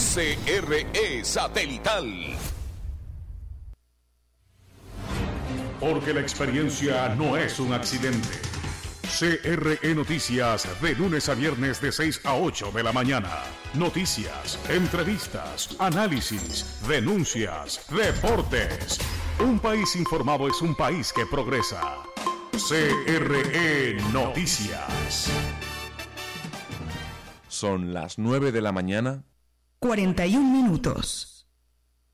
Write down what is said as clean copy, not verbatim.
CRE Satelital. Porque la experiencia no es un accidente. CRE Noticias, de lunes a viernes de 6 a 8 de la mañana. Noticias, entrevistas, análisis, denuncias, deportes. Un país informado es un país que progresa. CRE Noticias. Son las 9 de la mañana. 41 minutos.